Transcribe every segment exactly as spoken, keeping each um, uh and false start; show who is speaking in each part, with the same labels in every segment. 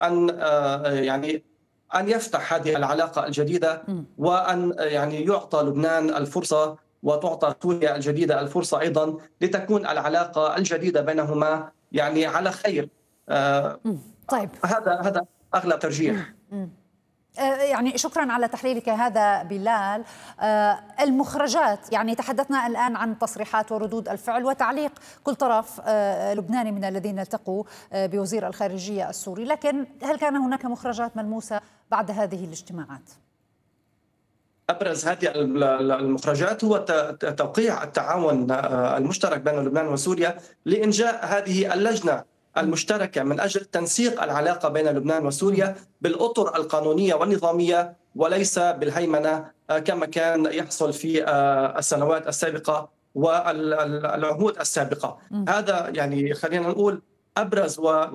Speaker 1: أن يعني أن يفتح هذه العلاقة الجديدة، وأن يعني يعطى لبنان الفرصة وتعطى سوريا الجديدة الفرصة أيضا لتكون العلاقة الجديدة بينهما يعني على خير.
Speaker 2: طيب
Speaker 1: هذا هذا أغلب ترجيح.
Speaker 2: يعني شكرا على تحليلك هذا بلال. المخرجات، يعني تحدثنا الآن عن تصريحات وردود الفعل وتعليق كل طرف لبناني من الذين التقوا بوزير الخارجية السوري، لكن هل كان هناك مخرجات ملموسة بعد هذه الاجتماعات؟
Speaker 1: أبرز هذه المخرجات هو توقيع التعاون المشترك بين لبنان وسوريا لإنجاء هذه اللجنة المشتركة من أجل تنسيق العلاقة بين لبنان وسوريا بالأطر القانونية والنظامية، وليس بالهيمنة كما كان يحصل في السنوات السابقة والعهود السابقة. هذا يعني خلينا نقول أبرز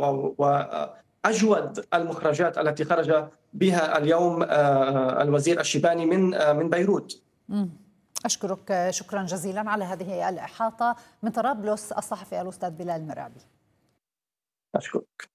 Speaker 1: وأجود المخرجات التي خرج بها اليوم الوزير الشيباني من من بيروت.
Speaker 2: أشكرك شكرا جزيلا على هذه الإحاطة. من طرابلس الصحفي الأستاذ بلال مرعبي.
Speaker 1: أشكرك.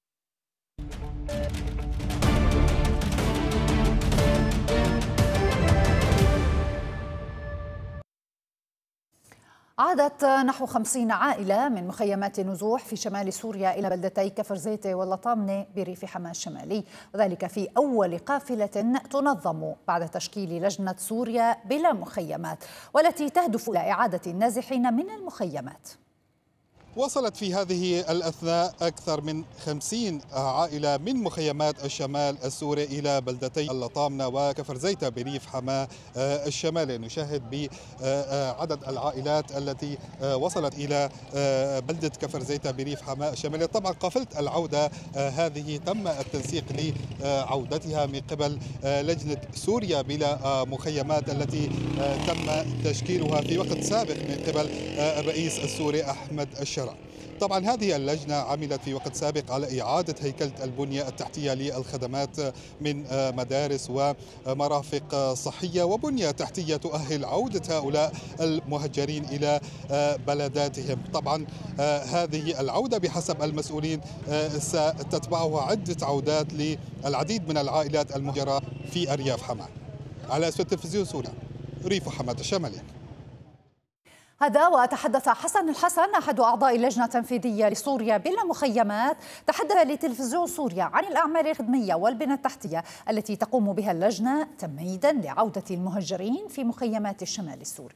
Speaker 2: عادت نحو خمسين عائلة من مخيمات نزوح في شمال سوريا إلى بلدتي كفر زيتة واللطامنة بريف حماة الشمالي، وذلك في أول قافلة تنظم بعد تشكيل لجنة سوريا بلا مخيمات، والتي تهدف إلى إعادة النازحين من المخيمات.
Speaker 3: وصلت في هذه الأثناء أكثر من خمسين عائلة من مخيمات الشمال السوري إلى بلدتي اللطامنة وكفر زيتة بريف حماة الشمالي. نشاهد بعدد العائلات التي وصلت إلى بلدة كفر زيتة بريف حماة الشمالي. طبعا قافلة العودة هذه تم التنسيق لعودتها من قبل لجنة سوريا بلا مخيمات التي تم تشكيلها في وقت سابق من قبل الرئيس السوري أحمد الشرع. طبعا هذه اللجنة عملت في وقت سابق على إعادة هيكلة البنية التحتية للخدمات من مدارس ومرافق صحية وبنية تحتية تؤهل عودة هؤلاء المهجرين إلى بلداتهم. طبعا هذه العودة بحسب المسؤولين ستتبعها عدة عودات للعديد من العائلات المهجرة في أرياف حماة. على أسفل تلفزيون سوريا ريف حماة الشمالي.
Speaker 2: هذا وتحدث حسن الحسن أحد أعضاء اللجنة التنفيذية لسوريا بلا مخيمات، تحدث لتلفزيون سوريا عن الأعمال الخدمية والبنى التحتية التي تقوم بها اللجنة تمهيدا لعودة المهجرين في مخيمات الشمال السوري.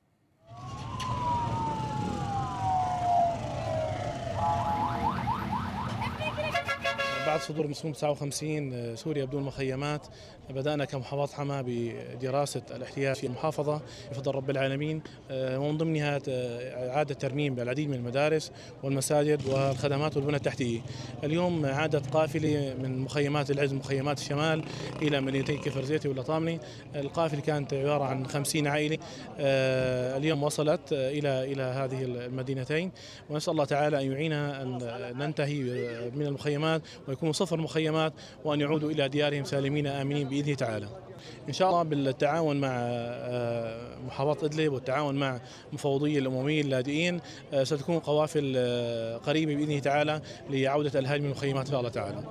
Speaker 4: بعد صدور مسؤول تسعة وخمسين سوريا بدون مخيمات، بدأنا كمحافظة حماة بدراسة الاحتياج في المحافظة بفضل رب العالمين، ومن ضمنها إعادة ترميم بالعديد من المدارس والمساجد والخدمات والبنى التحتية. اليوم عادت قافلة من مخيمات العز مخيمات الشمال إلى مدينتي كفر زيتة واللطامنة. القافلة كانت عبارة عن خمسين عائلة، اليوم وصلت إلى إلى هذه المدينتين، ونسأل الله تعالى أن يعينها أن ننتهي من المخيمات ويكونوا صفر مخيمات وأن يعودوا إلى ديارهم سالمين آمنين بإذنه تعالى. إن شاء الله بالتعاون مع محافظة إدلب والتعاون مع المفوضية الأممية اللاجئين ستكون قوافل قريبة بإذنه تعالى لعودة الأهالي من المخيمات إن شاء الله تعالى.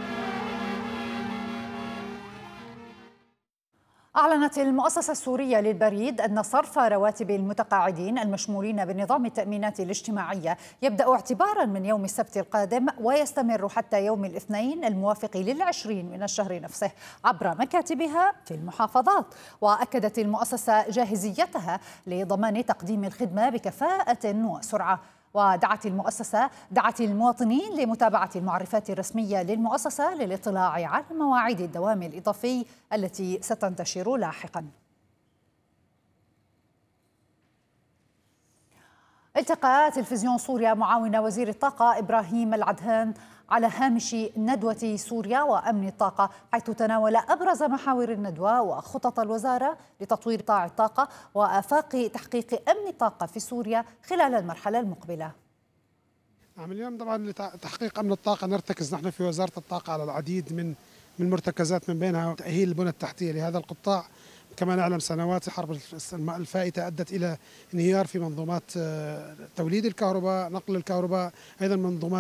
Speaker 2: أعلنت المؤسسة السورية للبريد أن صرف رواتب المتقاعدين المشمولين بنظام التأمينات الاجتماعية يبدأ اعتبارا من يوم السبت القادم ويستمر حتى يوم الاثنين الموافق للعشرين من الشهر نفسه عبر مكاتبها في المحافظات. وأكدت المؤسسة جاهزيتها لضمان تقديم الخدمة بكفاءة وسرعة. ودعت المؤسسة دعت المواطنين لمتابعة المعرفات الرسمية للمؤسسة للاطلاع على مواعيد الدوام الإضافي التي ستنتشر لاحقا. التقى تلفزيون سوريا معاون وزير الطاقة إبراهيم العدهان على هامش ندوة سوريا وأمن الطاقة، حيث تناول أبرز محاور الندوة وخطط الوزارة لتطوير قطاع الطاقة وآفاق تحقيق أمن الطاقة في سوريا خلال المرحلة المقبلة.
Speaker 5: نعم، اليوم طبعا لتحقيق أمن الطاقة نرتكز نحن في وزارة الطاقة على العديد من من المرتكزات، من بينها تأهيل البنى التحتية لهذا القطاع. كما نعلم سنوات الحرب الفائتة أدت إلى انهيار في منظومات توليد الكهرباء، نقل الكهرباء، أيضا منظومات